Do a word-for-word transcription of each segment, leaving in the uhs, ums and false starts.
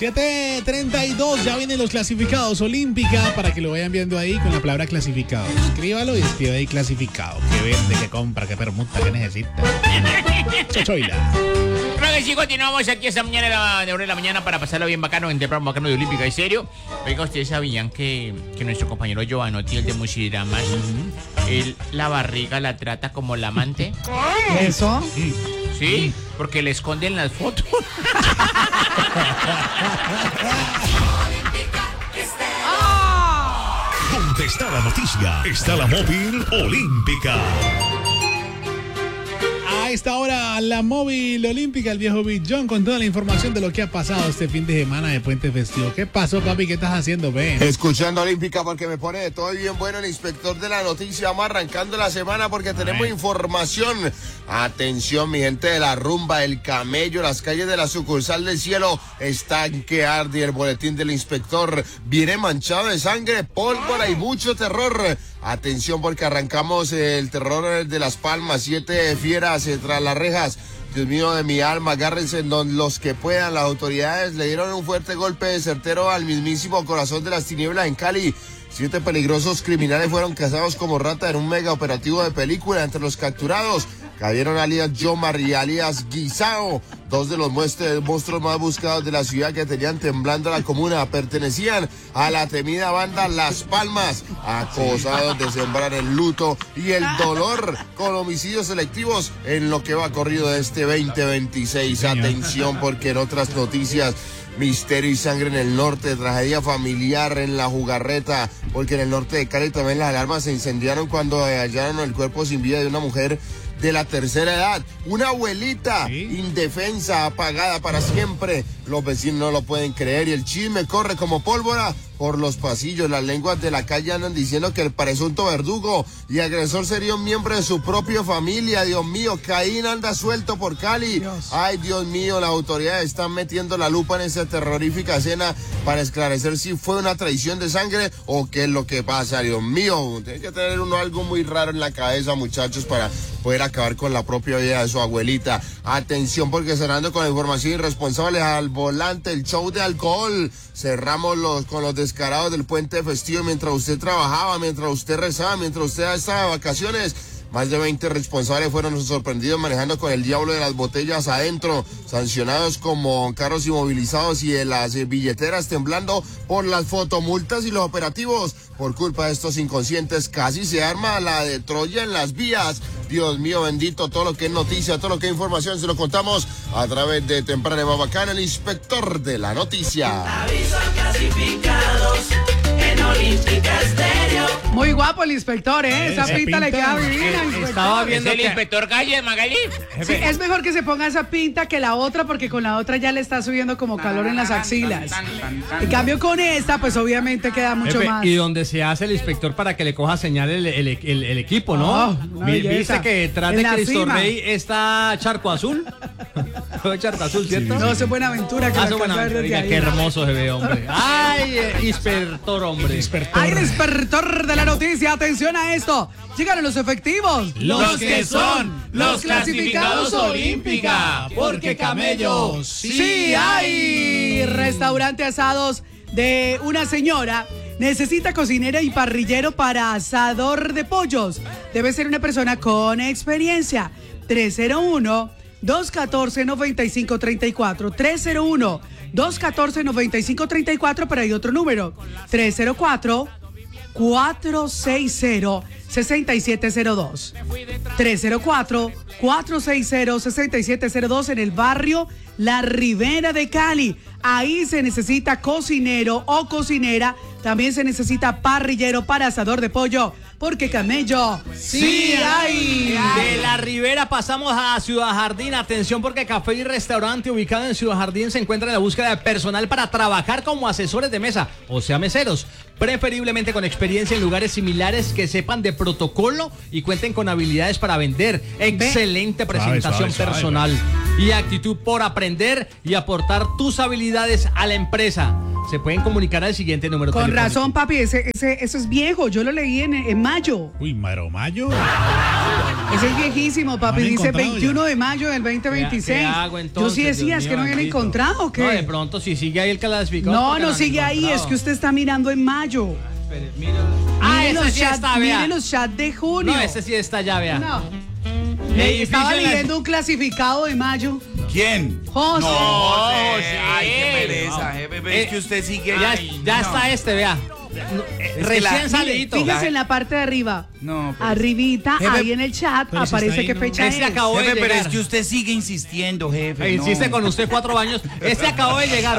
siete treinta y dos, ya vienen los clasificados. Olímpica, para que lo vayan viendo ahí con la palabra clasificado. Escríbalo y escribe ahí clasificado. ¿Qué vende, qué compra, qué permuta, qué necesita? Chochoila. Claro que sí, continuamos aquí esta mañana de la, de hora de la mañana para pasarlo bien bacano en temprano bacano de Olímpica. ¿En serio? Oiga, ¿ustedes sabían que, que nuestro compañero Giovanotti, el de Musidramas, uh-huh. él la barriga la trata como la amante? ¿Eso? Sí, porque le esconden las fotos. Donde está la noticia, está la móvil olímpica. A esta hora, la móvil olímpica, el viejo Big John, con toda la información de lo que ha pasado este fin de semana de Puente Festivo. ¿Qué pasó, papi? ¿Qué estás haciendo, ven? Escuchando Olímpica porque me pone de todo bien bueno el inspector de la noticia. Vamos arrancando la semana porque tenemos información. Atención, mi gente de la rumba, el camello, las calles de la sucursal del cielo están que arde. El boletín del inspector viene manchado de sangre, pólvora y mucho terror. Atención porque arrancamos el terror de Las Palmas, siete fieras tras las rejas. Dios mío de mi alma, agárrense los que puedan. Las autoridades le dieron un fuerte golpe de certero al mismísimo corazón de las tinieblas en Cali. Siete peligrosos criminales fueron cazados como rata en un mega operativo de película. Entre los capturados cayeron alias Yomar y alias Guisao, dos de los monstruos más buscados de la ciudad que tenían temblando la comuna. Pertenecían a la temida banda Las Palmas, acosados de sembrar el luto y el dolor con homicidios selectivos en lo que va corrido de este veinte veintiséis. Atención porque en otras noticias, misterio y sangre en el norte, tragedia familiar en La Jugarreta, porque en el norte de Cali también las alarmas se incendiaron cuando hallaron el cuerpo sin vida de una mujer de la tercera edad, una abuelita ¿Sí? indefensa, apagada para siempre. Los vecinos no lo pueden creer y el chisme corre como pólvora por los pasillos. Las lenguas de la calle andan diciendo que el presunto verdugo y agresor sería un miembro de su propia familia. Dios mío, Caín anda suelto por Cali. Dios. Ay, Dios mío, las autoridades están metiendo la lupa en esa terrorífica escena para esclarecer si fue una traición de sangre o qué es lo que pasa. Dios mío, tiene que tener uno algo muy raro en la cabeza, muchachos, para poder acabar con la propia vida de su abuelita. Atención, porque cerrando con la información irresponsable al volante, el show de alcohol. Cerramos los con los descarados del puente festivo mientras usted trabajaba, mientras usted rezaba, mientras usted estaba de vacaciones. Más de veinte responsables fueron sorprendidos manejando con el diablo de las botellas adentro, sancionados como carros inmovilizados y de las billeteras temblando por las fotomultas y los operativos. Por culpa de estos inconscientes casi se arma la de Troya en las vías. Dios mío bendito, todo lo que es noticia, todo lo que es información, se lo contamos a través de Temprano Babacán, el inspector de la noticia. Aviso a clasificados en Olímpica Estéreo. Muy guapo el inspector, ¿eh? Esa, Esa pinta, pinta le queda divina. Eh, estaba viendo el que... inspector Calle Magalí. Sí, es mejor que se ponga esa pinta que la otra, porque con la otra ya le está subiendo como calor en las axilas. En cambio con esta, pues obviamente queda mucho Jefe, más. Y donde se hace el inspector para que le coja señal el, el, el, el equipo, ¿no? Oh, ¿Viste que detrás de Cristo cima. Rey está Charco Azul? Charco Azul, ¿cierto? No, eso es Buenaventura. Que ah, eso Buenaventura. Qué hermoso se ve, hombre. Ay, eh, inspector, hombre. Inspector. Ay, el inspector de la noticia. Atención a esto. Llegaron los efectivos. Los que son los clasificados Olímpica. Porque camellos sí hay. Restaurante Asados de una señora. Necesita cocinera y parrillero para asador de pollos. Debe ser una persona con experiencia. tres cero uno, dos uno cuatro, nueve cinco tres cuatro. tres cero uno, dos uno cuatro, nueve cinco tres cuatro, pero hay otro número. tres cero cuatro, cuatro seis cero, seis siete cero dos. tres cero cuatro, cuatro seis cero, seis siete cero dos en el barrio La Ribera de Cali. Ahí se necesita cocinero o cocinera. También se necesita parrillero para asador de pollo. Porque camello sí hay. De La Ribera pasamos a Ciudad Jardín. Atención porque Café y Restaurante ubicado en Ciudad Jardín se encuentra en la búsqueda de personal para trabajar como asesores de mesa, o sea meseros, preferiblemente con experiencia en lugares similares, que sepan de protocolo y cuenten con habilidades para vender. Excelente presentación suave, suave, personal suave. y actitud por aprender y aportar tus habilidades a la empresa. Se pueden comunicar al siguiente número Con telefónico. razón, papi, ese, ese, eso es viejo. Yo lo leí en, en mayo. Uy, Maro Mayo. Ese es viejísimo, papi. ¿Lo han Dice encontrado veintiuno ya? de mayo del veinte veintiséis. ¿Qué hago Yo entonces, sí decía, Dios es que no mío, habían bendito? encontrado, ¿o qué? No, de pronto, si sigue ahí el clasificado. No, porque no lo han sigue ahí, es encontrado. que usted está mirando en mayo. Espere, mira. Ah, Mire ese los sí chats, está, vea. mire los chats de junio. No, ese sí está ya, vea. No. Edificio Estaba en la- leyendo un clasificado de mayo. ¿Quién? José. No, José. sí. Ay, qué pereza, jefe. Pero es Eh, que usted sigue. Ya, Ay, ya no. está este, vea. No, eh, que Recién la- salidito. Fíjese en la parte de arriba. No, pero- Arribita, Jefe, ahí en el chat, pero si aparece está ahí, qué ¿no? fecha Ese es. acabó de Jefe, pero llegar. es que usted sigue insistiendo, jefe. Eh, Insiste no. con usted cuatro años. Este acabó de llegar,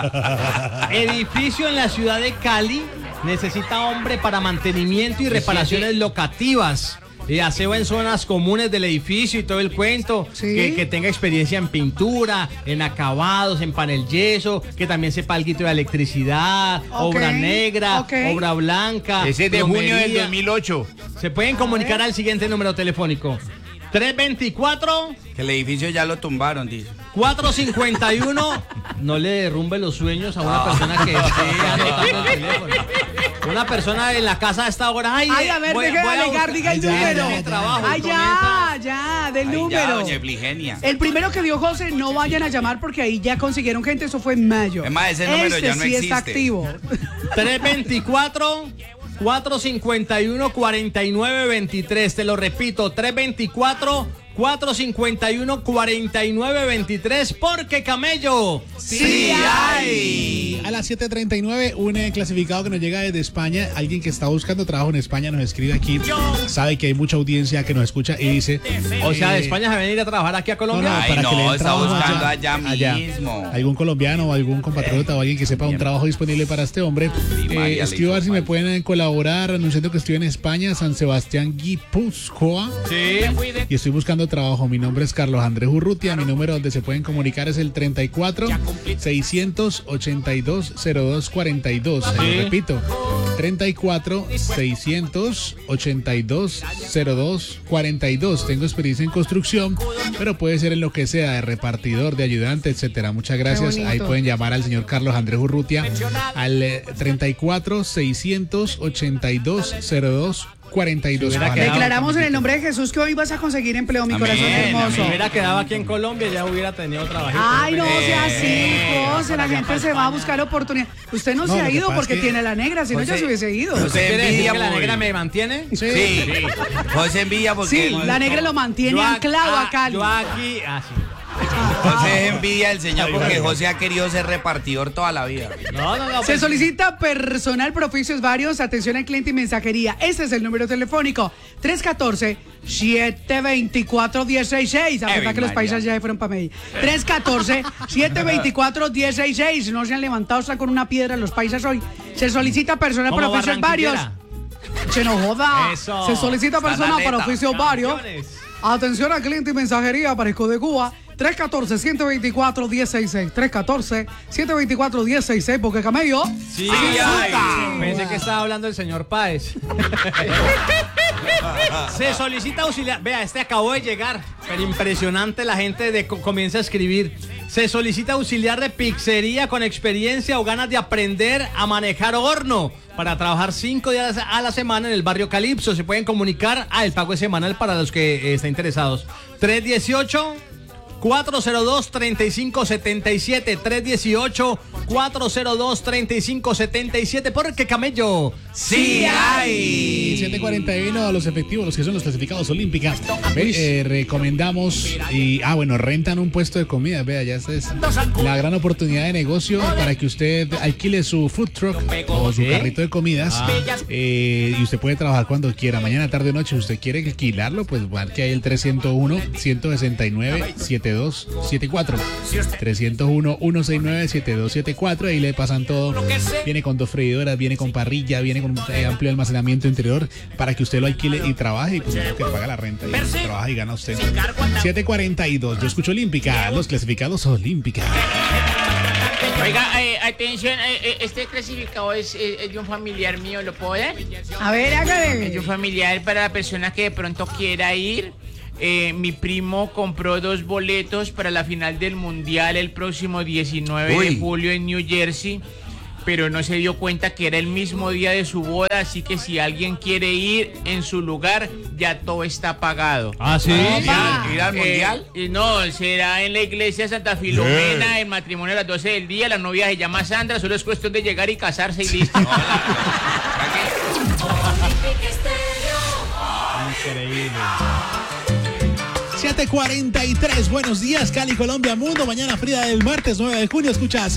vea. Edificio en la ciudad de Cali necesita hombre para mantenimiento y reparaciones locativas. Y aseo en zonas comunes del edificio y todo el cuento. Sí. Que, que tenga experiencia en pintura, en acabados, en panel yeso, que también sepa algo de electricidad, Ok, obra negra, ok. obra blanca. Ese es de junio del plomería. dos mil ocho. Se pueden comunicar al siguiente número telefónico. tres veinticuatro Que el edificio ya lo tumbaron, dice. cuatro cincuenta y uno. No le derrumbe los sueños a una persona que esté anotando el teléfono. Una persona en la casa a esta hora. Ay, Ay, eh, a ver, voy- deje de voy a alegar, buscar- diga el Ay, ya, número. ya, ya. Trabajo, Ay, y ya, ya, del Ay, ya, número. doña Efligenia. El primero que dio José, no vayan a llamar porque ahí ya consiguieron gente, eso fue en mayo. Es más, ese número Este ya no sí está existe. activo. tres veinticuatro, cuatro cincuenta y uno, cuarenta y nueve veintitrés. Te lo repito, tres veinticuatro, cuatro cincuenta y uno, cuarenta y nueve veintitrés. Porque Camello Sí hay. A las siete treinta y nueve, un eh, clasificado que nos llega desde España. Alguien que está buscando trabajo en España nos escribe aquí. Sabe que hay mucha audiencia que nos escucha y dice. O sea, de eh, España se va a venir a trabajar aquí a No, Colombia. no, Ay, para no, que le den está trabajo buscando allá mismo. Algún colombiano o algún compatriota o alguien que sepa un trabajo disponible para este hombre. Sí, María Eh, le escribo a ver hizo si me falta. pueden colaborar anunciando que estoy en España, San Sebastián Guipúzcoa. Sí. Y estoy buscando trabajo. Mi nombre es Carlos Andrés Urrutia. Mi número donde se pueden comunicar es el treinta y cuatro, seiscientos ochenta y dos, cero dos cuarenta y dos. Se lo Sí. repito. treinta y cuatro, seiscientos ochenta y dos, cero dos cuarenta y dos. Tengo experiencia en construcción, pero puede ser en lo que sea, de repartidor, de ayudante, etcétera. Muchas gracias. bonito. Ahí pueden llamar al señor Carlos Andrés Urrutia al eh, treinta y cuatro, seiscientos ochenta y dos, cero dos cuarenta y dos. hubiera Ojalá. quedado Declaramos en el nombre de Jesús que hoy vas a conseguir empleo, mi Amén, corazón hermoso. Si hubiera quedado aquí en Colombia, ya hubiera tenido trabajo. Ay, no sea así, Eh, José, la gente se va a buscar oportunidad. Usted no, No, se ha lo que ido pasa porque es que- tiene la negra, si no ya José- se hubiese ido. José ¿Quiere decir envidia que la muy- negra me mantiene? Sí. José envidia porque. Sí, la negra lo mantiene Yo a- anclado ah, a Cali. Yo aquí, ah, sí. José envidia al señor porque José ha querido ser repartidor toda la vida. No, no, no. Se pues- solicita personal por oficios varios, atención al cliente y mensajería. Ese es el número telefónico, tres uno cuatro, siete dos cuatro, uno cero seis seis. A Ave verdad que los María. paisas ya se fueron para Medellín. tres uno cuatro, siete dos cuatro, uno cero seis seis. No se han levantado hasta con una piedra los paisas hoy. Se solicita personal por Como oficios varios. barranquillera. Se nos joda. Eso. Se solicita personal para Canaleta. oficios varios. Campeones. Atención al cliente y mensajería para Esco de Cuba. tres uno cuatro, siete dos cuatro, uno cero seis seis. tres uno cuatro, siete dos cuatro, uno cero seis seis. Porque Camello. Sí, ay. Pensé que estaba hablando el señor Páez. Se solicita auxiliar. Vea, este acabó de llegar. Pero impresionante, la gente de, co- comienza a escribir. Se solicita auxiliar de pizzería con experiencia o ganas de aprender a manejar horno para trabajar cinco días a la semana en el barrio Calipso. Se pueden comunicar a el pago es semanal para los que eh, estén interesados. tres uno ocho, cuatro cero dos, tres cinco siete siete. tres uno ocho, cuatro cero dos, tres cinco siete siete. Porque Camello Sí hay. siete cuarenta y uno a los efectivos, los que son los clasificados olímpicas. Ve, eh, recomendamos y ah bueno, rentan un puesto de comida. Vea, ya esta es la gran oportunidad de negocio para que usted alquile su food truck o su ¿Sí? carrito de comidas eh, y usted puede trabajar cuando quiera, mañana, tarde o noche. Si usted quiere alquilarlo, pues marque ahí el tres cero uno, uno seis nueve, siete dos siete cuatro. tres cero uno, uno seis nueve, siete dos siete cuatro. Ahí le pasan todo. Viene con dos freidoras, viene con parrilla, viene con un eh, amplio almacenamiento interior para que usted lo alquile y trabaje y pues no que paga la renta y trabaja y gana usted. siete cuarenta y dos. Yo escucho Olímpica, los clasificados Olímpica. Oiga, eh, atención, eh, eh, este clasificado es, eh, es de un familiar mío, ¿lo puedo dar? A ver, Es de hágale. un familiar para la persona que de pronto quiera ir. Eh, mi primo compró dos boletos para la final del Mundial el próximo diecinueve Uy. de julio en New Jersey. pero no se dio cuenta que era el mismo día de su boda, así que si alguien quiere ir en su lugar, ya todo está pagado. ¿Ah, sí? Opa. ¿Ir al mundial? Eh, no, será en la iglesia Santa Filomena, el matrimonio a las doce del día, la novia se llama Sandra, solo es cuestión de llegar y casarse y listo. Increíble. siete cuarenta y tres, buenos días, Cali, Colombia, mundo. Mañana Frida del martes nueve de junio, escuchas